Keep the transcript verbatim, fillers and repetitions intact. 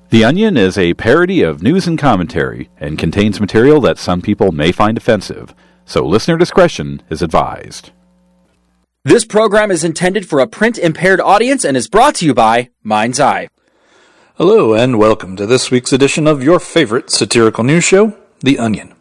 The Onion is a parody of news and commentary and contains material that some people may find offensive, so listener discretion is advised. This program is intended for a print-impaired audience and is brought to you by Mind's Eye. Hello, and welcome to this week's edition of your favorite satirical news show, The Onion.